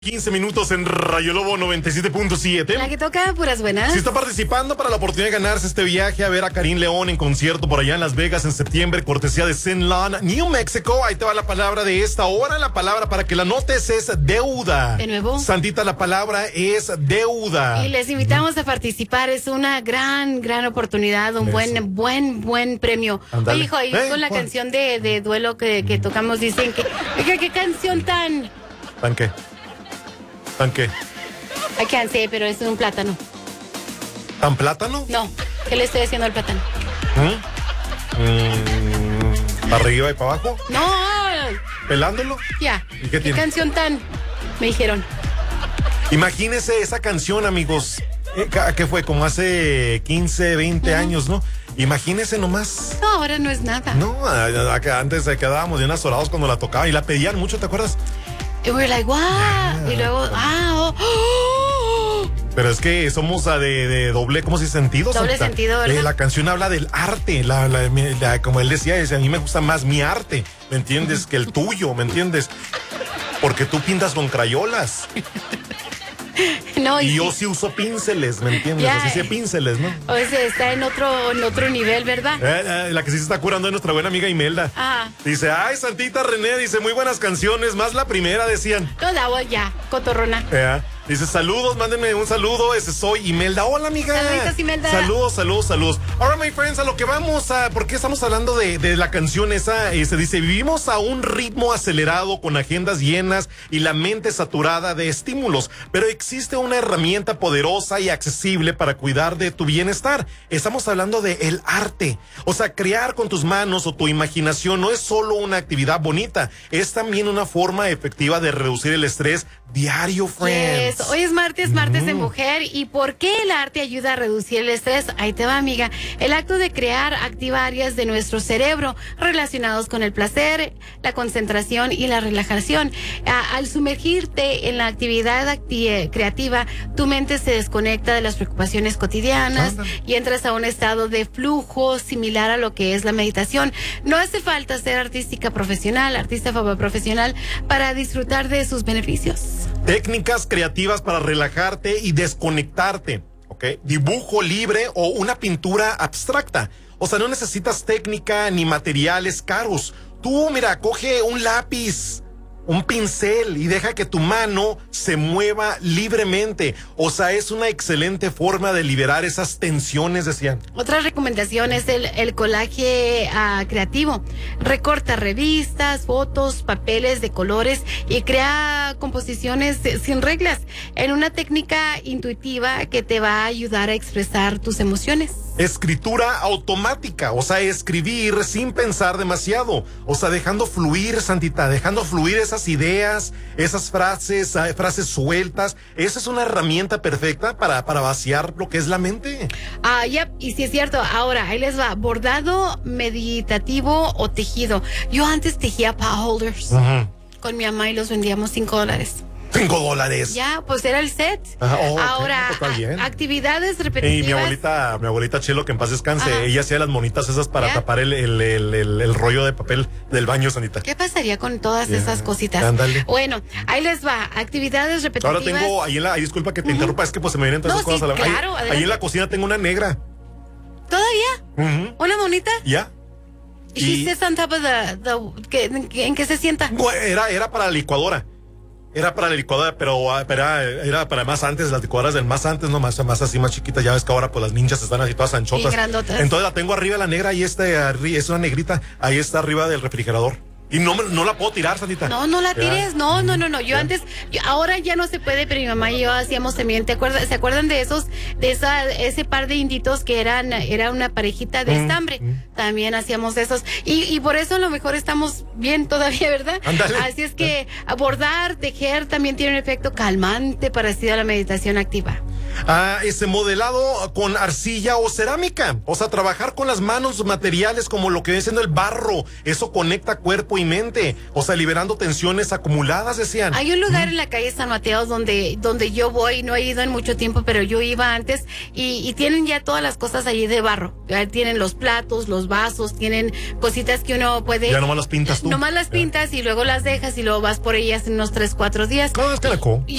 15 minutos en Rayo Lobo 97.7. La que toca puras buenas. Si está participando para la oportunidad de ganarse este viaje a ver a Karim León en concierto por allá en Las Vegas en septiembre, cortesía de Zenlan, New Mexico. Ahí te va la palabra de esta hora. La palabra para que la notes es deuda. De nuevo. Santita, la palabra es deuda. Y les invitamos a participar. Es una gran oportunidad, un buen premio. Ándale. Oye, hijo, ahí con la canción de duelo que tocamos dicen que, oiga, qué canción tan... ¿Tan qué? ¿Tan qué? I can't say, pero es un plátano. ¿Tan plátano? No, ¿qué le estoy haciendo al plátano? ¿Para arriba y para abajo? No, ¿Pelándolo? ya. ¿Y qué tiene? canción tan? Me dijeron. Imagínense esa canción, amigos. ¿Qué fue? Como hace 15, 20 años, ¿no? Imagínense nomás. No, ahora no es nada. No, antes quedábamos bien azorados cuando la tocaban y la pedían mucho, ¿te acuerdas? Y we were like, wow. Y luego, Pero es que somos de doble, ¿cómo se dice? Sentido. Doble Santa. sentido, ¿verdad? La canción habla del arte, como él decía, a mí me gusta más mi arte, ¿me entiendes? Que el tuyo, ¿me entiendes? Porque tú pintas con crayolas. No, y yo sí uso pinceles, ¿me entiendes? Ya. Así sí, pinceles, ¿no? O sea, está en otro nivel, ¿verdad? La que sí se está curando es nuestra buena amiga Imelda. Ajá. Dice, ay, Santita René, dice, muy buenas canciones, más la primera, decían. No, ya, cotorrona. Dice, saludos, mándenme un saludo, soy Imelda. Hola, amiga. Saluditos, Imelda. Saludos. Ahora, my friends, a lo que vamos ¿por qué estamos hablando de la canción esa? Se dice, vivimos a un ritmo acelerado, con agendas llenas y la mente saturada de estímulos, pero existe una herramienta poderosa y accesible para cuidar de tu bienestar. Estamos hablando de el arte. O sea, crear con tus manos o tu imaginación no es solo una actividad bonita, es también una forma efectiva de reducir el estrés diario, friends. Yes. Hoy es martes de mujer. ¿Y por qué el arte ayuda a reducir el estrés? Ahí te va, amiga. El acto de crear activa áreas de nuestro cerebro relacionados con el placer, la concentración y la relajación. Al sumergirte en la actividad creativa, tu mente se desconecta de las preocupaciones cotidianas y entras a un estado de flujo similar a lo que es la meditación. No hace falta ser artista profesional para disfrutar de sus beneficios. Técnicas creativas para relajarte y desconectarte, ¿ok? Dibujo libre o una pintura abstracta. O sea, no necesitas técnica ni materiales caros. Tú, mira, coge un lápiz, un pincel y deja que tu mano se mueva libremente. O sea, es una excelente forma de liberar esas tensiones, decían. Otra recomendación es el collage creativo. Recorta revistas, fotos, papeles de colores y crea composiciones sin reglas, en una técnica intuitiva que te va a ayudar a expresar tus emociones. Escritura automática, o sea, escribir sin pensar demasiado, o sea, dejando fluir, Santita, dejando fluir esas ideas, esas frases sueltas. Esa es una herramienta perfecta para vaciar lo que es la mente. Y sí es cierto. Ahora, ahí les va, bordado meditativo o tejido. Yo antes tejía paw holders con mi mamá y los vendíamos $5. $5. Ya, pues era el set. Ahora, actividades repetitivas. Y mi abuelita Chelo, que en paz descanse, ella hacía las monitas esas para tapar el rollo de papel del baño, Sanita. ¿Qué pasaría con todas esas cositas? Ándale. Bueno, ahí les va, actividades repetitivas. Ahora tengo ahí disculpa que te interrumpa, es que pues se me vienen todas esas cosas a la claro, ahí en la cocina tengo una negra. ¿Todavía? ¿Una monita? Ya. ¿Y she's on top of ¿en qué se sienta? Era para la licuadora. Era para la licuadora, pero era para más antes, las licuadoras del más antes, no más así, más chiquitas. Ya ves que ahora pues las ninjas están así todas anchotas. Y grandotas. Entonces la tengo arriba la negra y es una negrita, ahí está arriba del refrigerador. Y no la puedo tirar, Santita. No la tires, no. Ahora ya no se puede, pero mi mamá y yo hacíamos también, ¿se acuerdan de ese par de inditos que era una parejita de estambre? También hacíamos esos. Y por eso a lo mejor estamos bien todavía, ¿verdad? Ándale. Así es que abordar, tejer también tiene un efecto calmante parecido a la meditación activa. Ese modelado con arcilla o cerámica. O sea, trabajar con las manos, materiales como lo que viene siendo el barro. Eso conecta cuerpo y mente. O sea, liberando tensiones acumuladas, decían. Hay un lugar en la calle San Mateo donde yo voy, no he ido en mucho tiempo, pero yo iba antes y tienen ya todas las cosas allí de barro. Ya tienen los platos, los vasos, tienen cositas que uno puede... Ya nomás las pintas tú. Nomás las pintas y luego las dejas y luego vas por ellas en unos 3, 4 días. ¿Cómo es que